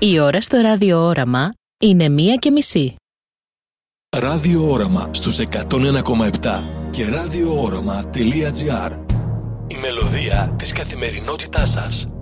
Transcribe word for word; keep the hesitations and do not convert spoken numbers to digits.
Η ώρα στο ραδιόοραμα είναι μία και μισή. Ραδιόοραμα στους εκατόν ένα κόμμα επτά και ραδιόοραμα τελεία τζι άρ. Η μελωδία της καθημερινότητάς σας.